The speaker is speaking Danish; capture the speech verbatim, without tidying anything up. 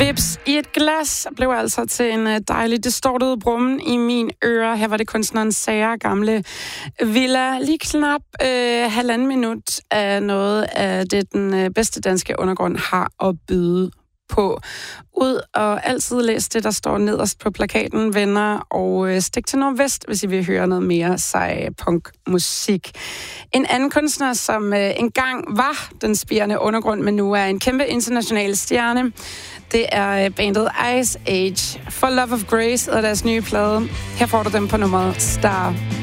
Vips i et glas blev altså til en dejlig distortet brummen i min øre. Her var det kunstneren Sager Gamle Villa. Lige knap øh, halvanden minut af noget af det, den bedste danske undergrund har at byde på. Ud og altid læs det, der står nederst på plakaten, venner, og øh, stik til Nordvest, hvis I vil høre noget mere sej punkmusik. En anden kunstner, som øh, engang var den spirende undergrund, men nu er en kæmpe international stjerne, det er bandet Ice Age. For Love of Grace og deres nye plade. Her får du dem på nummeret Star.